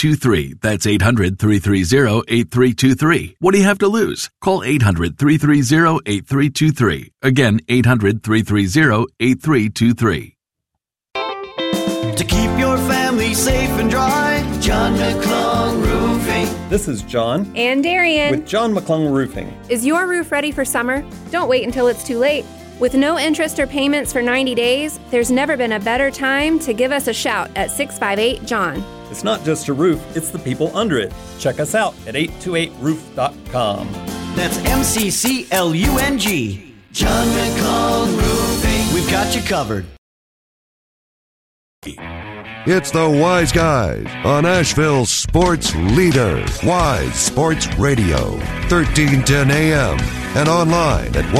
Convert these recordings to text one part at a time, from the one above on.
8323. That's 800-330-8323. What do you have to lose? Call 800-330-8323. Again, 800-330-8323. To keep your family safe and dry, John McClung Roofing. This is John. And Darian. With John McClung Roofing. Is your roof ready for summer? Don't wait until it's too late. With no interest or payments for 90 days, there's never been a better time to give us a shout at 658-JOHN. It's not just a roof, it's the people under it. Check us out at 828roof.com. That's MCCLUNG. John McClung Roofing. We've got you covered. It's the Wise Guys on Asheville's sports leader, Wise Sports Radio, 1310 AM, and online at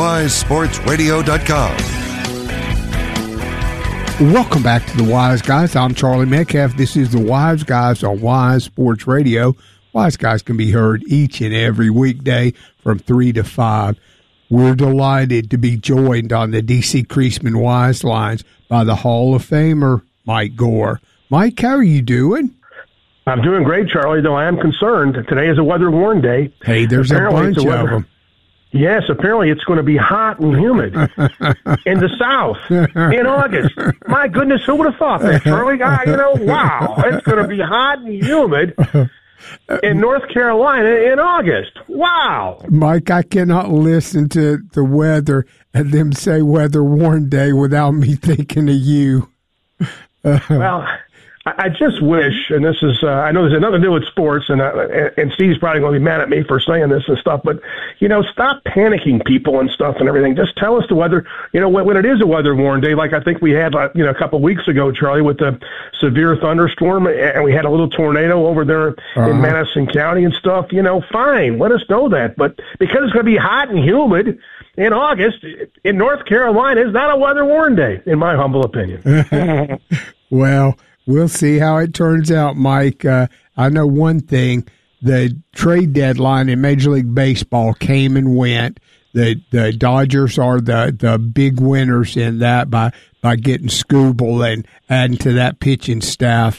wisesportsradio.com. Welcome back to the Wise Guys. I'm Charlie Metcalf. This is the Wise Guys on Wise Sports Radio. Wise Guys can be heard each and every weekday from 3 to 5. We're delighted to be joined on the D.C. Creasman Wise Lines by the Hall of Famer, Mike Gore. Mike, how are you doing? I'm doing great, Charlie, though I am concerned. Today is a weather-worn day. Hey, there's apparently a bunch of them. Yes, apparently it's going to be hot and humid in the South in August. My goodness, who would have thought that, Charlie? Wow, it's going to be hot and humid in North Carolina in August. Wow. Mike, I cannot listen to the weather and them say weather-worn day without me thinking of you. Well, I just wish, and this is, I know there's nothing to do with sports, and Steve's probably going to be mad at me for saying this and stuff, but, stop panicking people and stuff and everything. Just tell us the weather, when it is a weather-worn day, like I think we had, a couple of weeks ago, Charlie, with the severe thunderstorm, and we had a little tornado over there in Madison County and stuff, fine, let us know that. But because it's going to be hot and humid in August in North Carolina, is not a weather-worn day, in my humble opinion. Well, we'll see how it turns out, Mike. I know one thing. The trade deadline in Major League Baseball came and went. The Dodgers are the big winners in that by getting Skubal and adding to that pitching staff.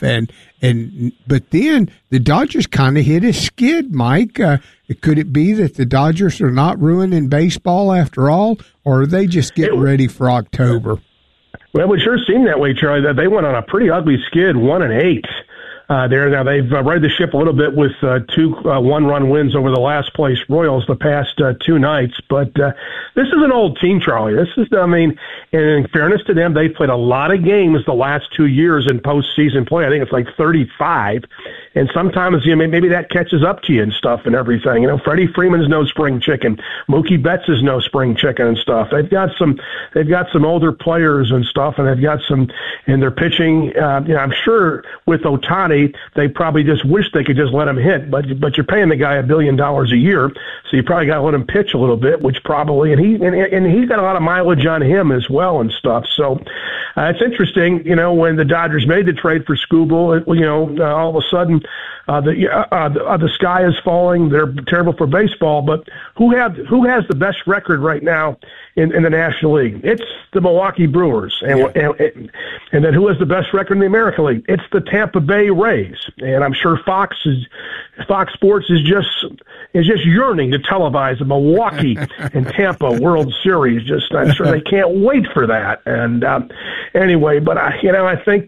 But then the Dodgers kind of hit a skid, Mike. Could it be that the Dodgers are not ruining baseball after all, or are they just getting ready for October? Well, it would sure seem that way, Charlie. That they went on a pretty ugly skid, 1-8. There now they've righted the ship a little bit with two one-run wins over the last place Royals the past two nights. But this is an old team, Charlie. This is, and in fairness to them, they've played a lot of games the last 2 years in postseason play. I think it's like 35. And sometimes, maybe that catches up to you and stuff and everything. Freddie Freeman's no spring chicken. Mookie Betts is no spring chicken and stuff. They've got some older players and stuff, and they've got some, and they're pitching. I'm sure with Ohtani, they probably just wish they could just let him hit, but you're paying the guy $1 billion a year, so you probably got to let him pitch a little bit, which probably, and he's got a lot of mileage on him as well and stuff. So it's interesting, when the Dodgers made the trade for Skubal, all of a sudden the sky is falling. They're terrible for baseball, but who has the best record right now in the National League? It's the Milwaukee Brewers, and then who has the best record in the American League? It's the Tampa Bay Rays, and I'm sure Fox Sports is just yearning to televise the Milwaukee and Tampa World Series. I'm sure they can't wait for that. And anyway, but I think.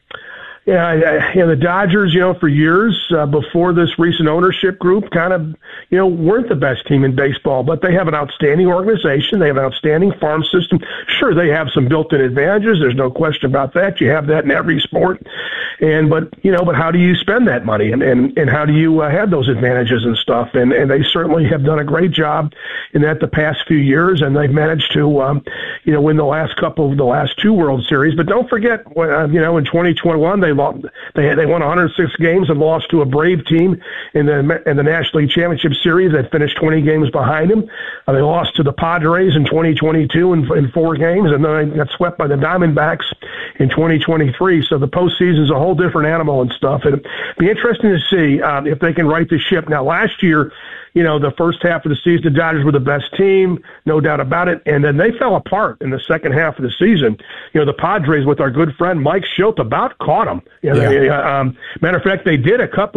The Dodgers, for years before this recent ownership group kind of, weren't the best team in baseball, but they have an outstanding organization. They have an outstanding farm system. Sure, they have some built-in advantages. There's no question about that. You have that in every sport. But how do you spend that money and how do you have those advantages and stuff? And they certainly have done a great job in that the past few years, and they've managed to, win the last two World Series. But don't forget, in 2021, they won 106 games and lost to a Brave team in the National League Championship Series that finished 20 games behind them. They lost to the Padres in 2022 in 4 games, and then they got swept by the Diamondbacks in 2023. So the postseason is a whole different animal and stuff. It'd be interesting to see if they can right the ship. Now, last year, the first half of the season, the Dodgers were the best team, no doubt about it. And then they fell apart in the second half of the season. The Padres, with our good friend Mike Schilt, about caught them. Matter of fact, they did a couple